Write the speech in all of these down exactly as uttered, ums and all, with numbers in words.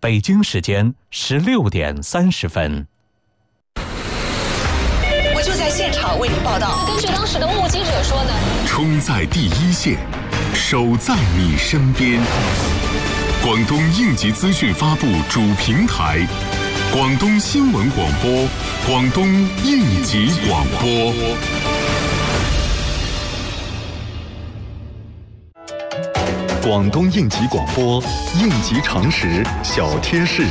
北京时间十六点三十分。 我就在现场为您报道。 根据当时的目击者说呢， 冲在第一线，守在你身边。广东应急资讯发布主平台，广东新闻广播，广东应急广播。广东应急广播，应急常识小贴士。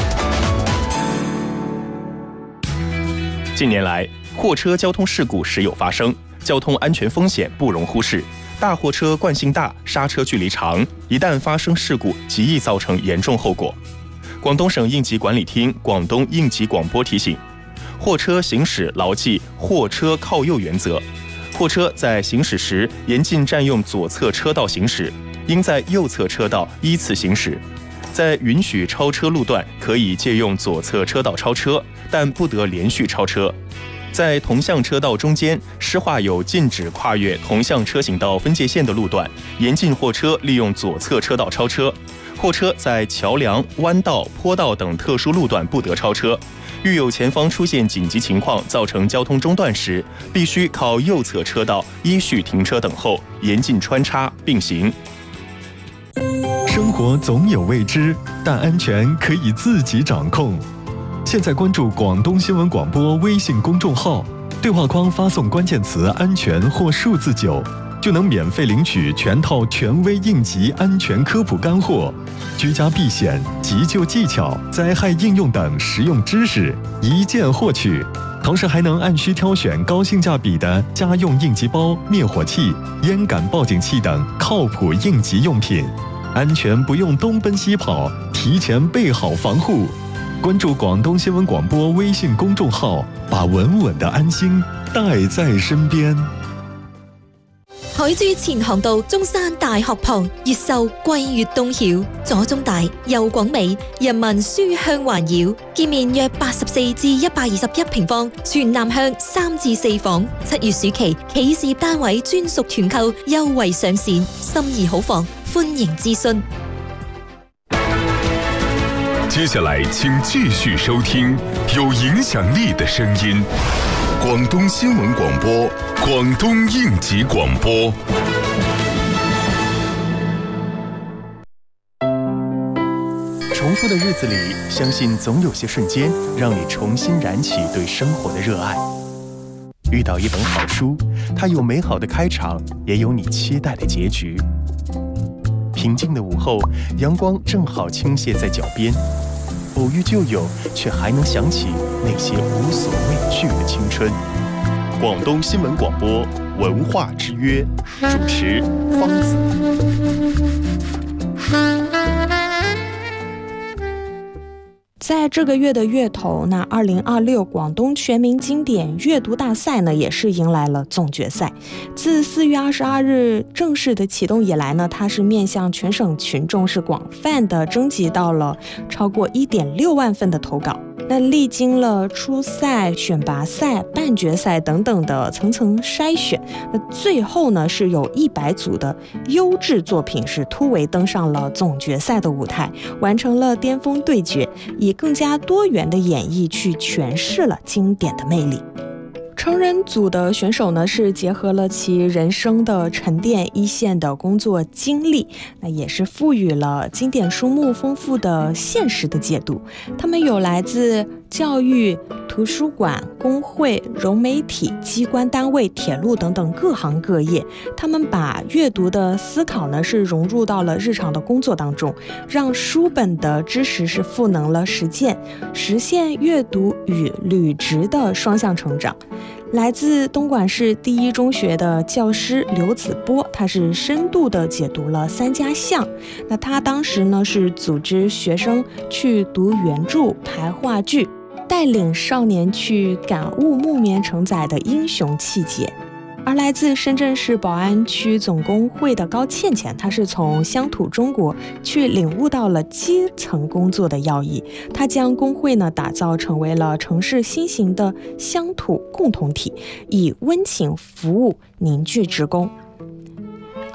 近年来，货车交通事故时有发生，交通安全风险不容忽视。大货车惯性大，刹车距离长，一旦发生事故，极易造成严重后果。广东省应急管理厅广东应急广播提醒：货车行驶牢记货车靠右原则，货车在行驶时严禁占用左侧车道行驶，应在右侧车道依次行驶。在允许超车路段，可以借用左侧车道超车，但不得连续超车。在同向车道中间施画有禁止跨越同向车行道分界线的路段，严禁货车利用左侧车道超车。货车在桥梁、弯道、坡道等特殊路段不得超车。遇有前方出现紧急情况造成交通中断时，必须靠右侧车道依序停车等候，严禁穿插并行。 生活总有未知，但安全可以自己掌控。现在关注广东新闻广播微信公众号，对话框发送关键词“安全”或数字九，就能免费领取全套权威应急安全科普干货、居家避险、急救技巧、灾害应用等实用知识，一键获取。同时还能按需挑选高性价比的家用应急包、灭火器、烟感报警器等靠谱应急用品，安全不用东奔西跑，提前备好防护。关注广东新闻广播微信公眾號，把穩穩的安心帶在身邊。 海珠前航道中山大學旁，越秀貴越東曉，左中大右廣美，人民書香環繞，建面約八十四至一百二十一平方，全南向三至四房。七月暑期企事業單位專屬團購優惠上線，心儀好房歡迎諮詢。 接下来，请继续收听有影响力的声音——广东新闻广播、广东应急广播。 重复的日子里，相信总有些瞬间让你重新燃起对生活的热爱。遇到一本好书，它有美好的开场，也有你期待的结局。平静的午后，阳光正好倾泻在脚边，偶遇旧友，却还能想起那些无所畏惧的青春。广东新闻广播文化之约，主持方子。 在这个月的月头，那二零二六广东全民经典阅读大赛呢，也是迎来了总决赛。自四月二十二日正式的启动以来呢，它是面向全省群众是广泛的征集到了超过一点六万份的投稿。那历经了初赛、选拔赛、半决赛等等的层层筛选，那最后呢是有一百组的优质作品是突围登上了总决赛的舞台，完成了巅峰对决，以更加多元的演绎去诠释了经典的魅力。成人组的选手呢，是结合了其人生的沉淀、一线的工作经历，那也是赋予了经典书目丰富的现实的解读。他们有来自教育、图书馆、工会、融媒体、机关单位、铁路等等各行各业，他们把阅读的思考呢是融入到了日常的工作当中，让书本的知识是赋能了实践，实现阅读与履职的双向成长。来自东莞市第一中学的教师刘子波，他是深度的解读了三家巷。那他当时呢是组织学生去读原著、排话剧，带领少年去感悟木棉承载的英雄气节。而来自深圳市宝安区总工会的高倩倩，她是从乡土中国去领悟到了基层工作的要义，她将工会呢打造成为了城市新型的乡土共同体，以温情服务凝聚职工。而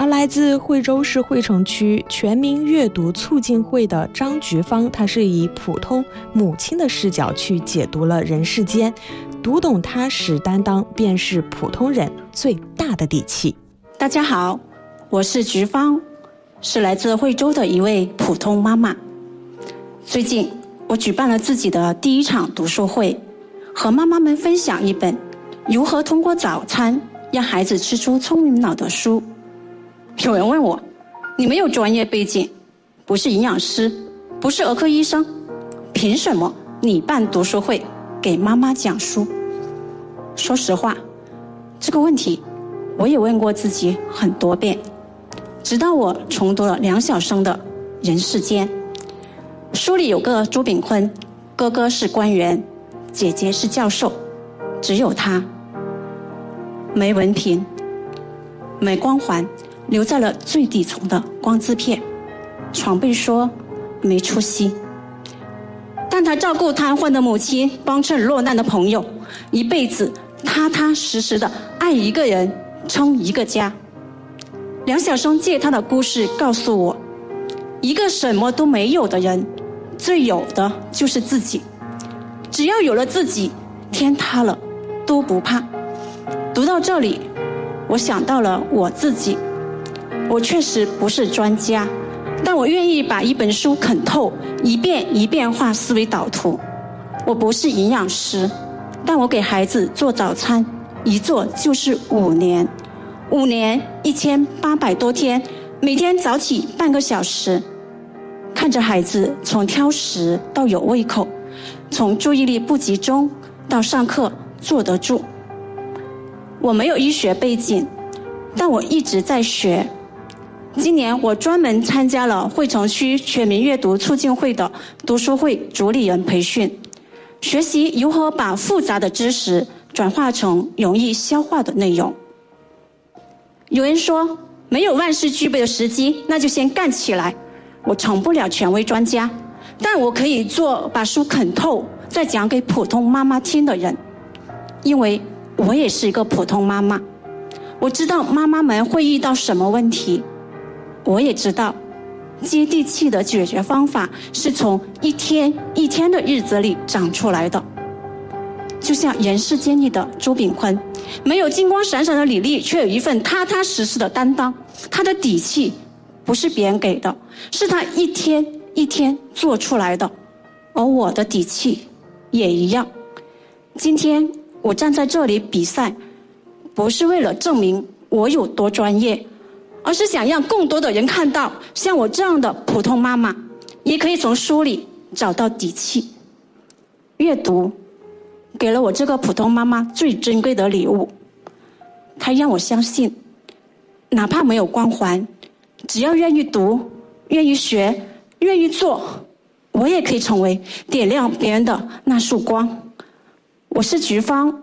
来自惠州市惠城区全民阅读促进会的张菊芳，她是以普通母亲的视角去解读了人世间，读懂它时担当便是普通人最大的底气。 大家好，我是菊芳，是来自惠州的一位普通妈妈。最近我举办了自己的第一场读书会，和妈妈们分享一本如何通过早餐让孩子吃出聪明脑的书。有人问我，你没有专业背景，不是营养师，不是儿科医生，凭什么你办读书会给妈妈讲书？说实话，这个问题我也问过自己很多遍，直到我重读了梁晓声的《人世间》。书里有个朱炳坤，哥哥是官员，姐姐是教授，只有他没文凭，没光环，留在了最底层的光字片，常被说没出息。但他照顾瘫痪的母亲，帮衬落难的朋友，一辈子踏踏实实的爱一个人，撑一个家。梁晓声借他的故事告诉我，一个什么都没有的人，最有的就是自己。只要有了自己，天塌了都不怕。读到这里，我想到了我自己。我确实不是专家，但我愿意把一本书啃透，一遍一遍画思维导图。我不是营养师，但我给孩子做早餐，一做就是五年。五年一千八百多天，每天早起半个小时，看着孩子从挑食到有胃口，从注意力不集中到上课坐得住。我没有医学背景，但我一直在学。今年我专门参加了惠城区全民阅读促进会的读书会主理人培训，学习如何把复杂的知识转化成容易消化的内容。有人说，没有万事俱备的时机，那就先干起来。我成不了权威专家，但我可以做把书啃透再讲给普通妈妈听的人，因为我也是一个普通妈妈。我知道妈妈们会遇到什么问题，我也知道接地气的解决方法是从一天一天的日子里长出来的。就像《人世间》里的朱炳坤，没有金光闪闪的履历，却有一份踏踏实实的担当。他的底气不是别人给的，是他一天一天做出来的。而我的底气也一样。今天我站在这里比赛，不是为了证明我有多专业，而是想让更多的人看到，像我这样的普通妈妈也可以从书里找到底气。阅读给了我这个普通妈妈最珍贵的礼物，它让我相信，哪怕没有光环，只要愿意读，愿意学，愿意做，我也可以成为点亮别人的那束光。我是菊芳。